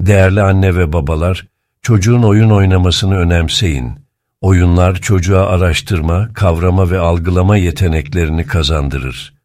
Değerli anne ve babalar, çocuğun oyun oynamasını önemseyin. Oyunlar çocuğa araştırma, kavrama ve algılama yeteneklerini kazandırır.